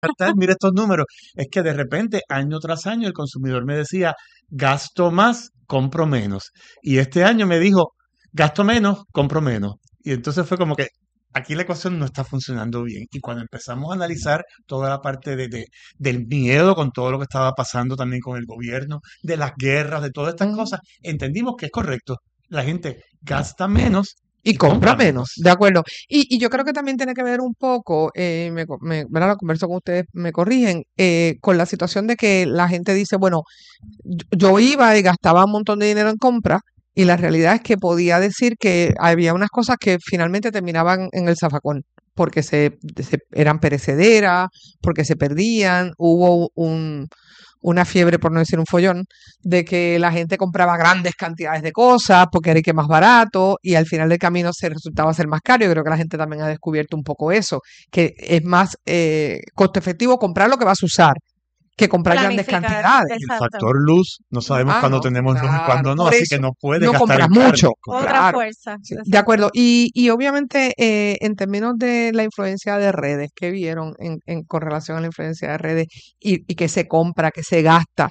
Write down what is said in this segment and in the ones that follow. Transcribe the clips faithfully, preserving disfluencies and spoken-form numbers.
gastar, mira estos números. Es que de repente, año tras año, el consumidor me decía, gasto más, compro menos. Y este año me dijo, gasto menos, compro menos. Y entonces fue como que aquí la ecuación no está funcionando bien. Y cuando empezamos a analizar toda la parte de, de- del miedo con todo lo que estaba pasando también con el gobierno, de las guerras, de todas estas Ujú. cosas, entendimos que es correcto. La gente gasta menos Y y compra compra menos, menos. de acuerdo. Y, y yo creo que también tiene que ver un poco, eh, me, co- me, ¿verdad? Lo converso con ustedes, me corrigen, eh, con la situación de que la gente dice, bueno, yo yo iba y gastaba un montón de dinero en compra y la realidad es que podía decir que había unas cosas que finalmente terminaban en el zafacón porque se, se- eran perecederas, porque se perdían, hubo un, una fiebre, por no decir un follón, de que la gente compraba grandes cantidades de cosas porque era y que más barato y al final del camino se resultaba ser más caro. Yo creo que la gente también ha descubierto un poco eso, que es más eh, costo efectivo comprar lo que vas a usar que comprar grandes Planificar, cantidades. Y el exacto. factor luz, no sabemos Ah, cuándo no, tenemos luz y claro, cuándo no, por así que eso. no puedes No gastar compras en carne. mucho, Otra claro. fuerza, Sí, de exacto. acuerdo. Y, y obviamente eh, en términos de la influencia de redes, ¿qué vieron en, en- con relación a la influencia de redes y, y qué se compra, qué se gasta?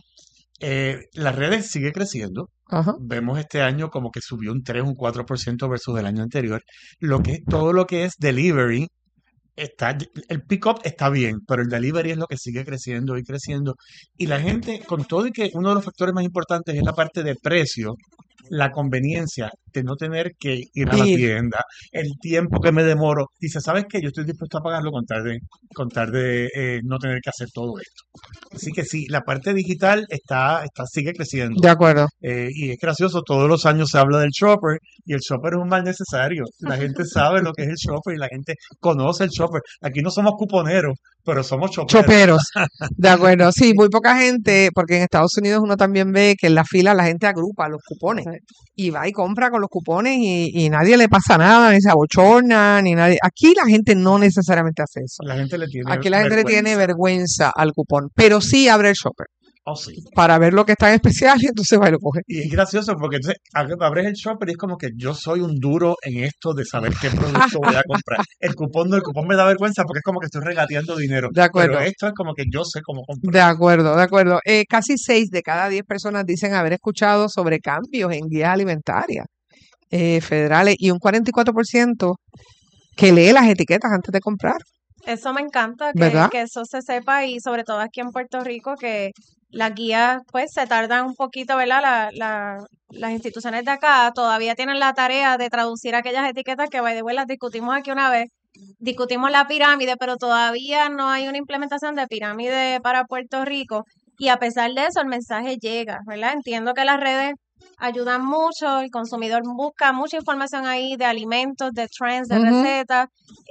Eh, las redes sigue creciendo. Ajá. Vemos este año como que subió un tres, un cuatro por ciento versus el año anterior. Lo que, todo lo que es delivery, está, el pick-up está bien, pero el delivery es lo que sigue creciendo y creciendo. Y la gente, con todo y que uno de los factores más importantes es la parte de precio, la conveniencia de no tener que ir a la Ir. tienda, el tiempo que me demoro, dice, ¿sabes qué? Yo estoy dispuesto a pagarlo con tal de, con tal de eh, no tener que hacer todo esto. Así que sí, la parte digital está, está, sigue creciendo. De acuerdo. Eh, y es gracioso, todos los años se habla del shopper y el shopper es un mal necesario. La gente sabe lo que es el shopper y la gente conoce el shopper. Aquí no somos cuponeros, pero somos choperos. Choperos, de acuerdo. Sí, muy poca gente, porque en Estados Unidos uno también ve que en la fila la gente agrupa los cupones y va y compra con los cupones y, y nadie le pasa nada, ni se abochorna, ni nadie. Aquí la gente no necesariamente hace eso. La gente le tiene Aquí la gente le tiene vergüenza. vergüenza al cupón, pero sí abre el shopper Oh, sí. para ver lo que está en especial y entonces va y lo coge. Y es gracioso porque entonces ab- abres el shopper y es como que yo soy un duro en esto de saber qué producto voy a comprar. El cupón no, el cupón me da vergüenza porque es como que estoy regateando dinero. De Pero acuerdo, esto es como que yo sé cómo comprar. de acuerdo, de acuerdo. Eh, casi seis de cada diez personas dicen haber escuchado sobre cambios en guías alimentarias eh, federales y un cuarenta y cuatro por ciento que lee las etiquetas antes de comprar, Eso me encanta, que, ¿verdad? que eso se sepa y sobre todo aquí en Puerto Rico que las guías pues se tardan un poquito, ¿verdad? La, la, las instituciones de acá todavía tienen la tarea de traducir aquellas etiquetas que, by the way, las discutimos aquí una vez. Discutimos la pirámide, pero todavía no hay una implementación de pirámide para Puerto Rico y a pesar de eso el mensaje llega, ¿verdad? Entiendo que las redes ayudan mucho, el consumidor busca mucha información ahí de alimentos, de trends, de Ujú. recetas,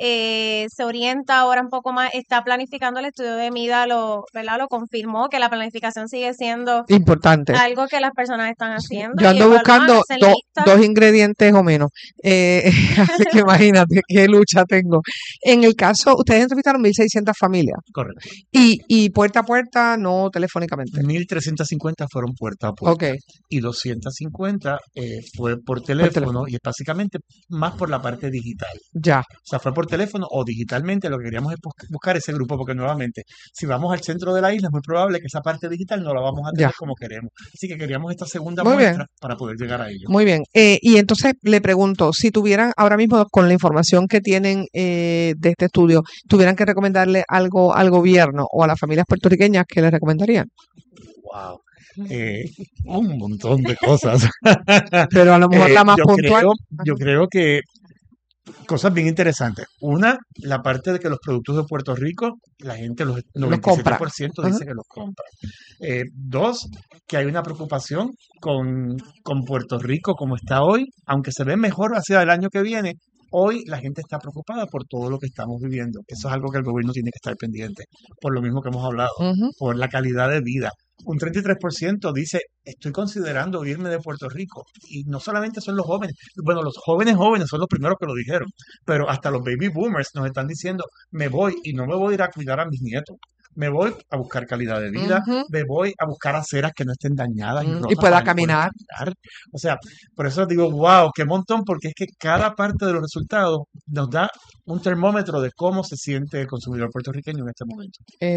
eh, se orienta ahora un poco más, está planificando el estudio de Mida, lo, ¿verdad? Lo confirmó que la planificación sigue siendo Importante. algo que las personas están haciendo Yo y ando evalúan, buscando hacen do- listas. dos ingredientes o menos. Eh, así que imagínate qué lucha tengo. En el caso, ustedes entrevistaron mil seiscientas familias Correcto. y, y puerta a puerta, no telefónicamente. mil trescientas cincuenta fueron puerta a puerta. Ok, Y doscientas cincuenta eh, fue por por teléfono teléfono. y es básicamente más por la parte digital. Ya, O sea, fue por teléfono o digitalmente. Lo que queríamos es bus- buscar ese grupo porque nuevamente, si vamos al centro de la isla, es muy probable que esa parte digital no la vamos a ya. tener como queremos. Así que queríamos esta segunda Muy bien, muestra para poder llegar a ellos. muy bien. Eh, y entonces le pregunto, si tuvieran ahora mismo con la información que tienen eh, de este estudio, tuvieran que recomendarle algo al gobierno o a las familias puertorriqueñas, ¿qué les recomendarían? Wow. Eh, un montón de cosas. Pero a lo mejor Eh, la más yo puntual. creo, Ajá. yo creo que cosas bien interesantes. Una, la parte de que los productos de Puerto Rico, la gente, los Los compra. noventa y siete por ciento Ajá. dice que los compra. Eh, dos, que hay una preocupación con, con Puerto Rico como está hoy, aunque se ve mejor hacia el año que viene. Hoy la gente está preocupada por todo lo que estamos viviendo. Eso es algo que el gobierno tiene que estar pendiente, por lo mismo que hemos hablado, Ujú. por la calidad de vida. Un treinta y tres por ciento dice, estoy considerando irme de Puerto Rico. Y no solamente son los jóvenes, bueno, los jóvenes jóvenes son los primeros que lo dijeron, pero hasta los baby boomers nos están diciendo, me voy y no me voy a ir a cuidar a mis nietos. Me voy a buscar calidad de vida, Ujú. me voy a buscar aceras que no estén dañadas y Mm, y rotas pueda para yo poder caminar. caminar. O sea, por eso digo, wow, qué montón, porque es que cada parte de los resultados nos da un termómetro de cómo se siente el consumidor puertorriqueño en este momento. Eh,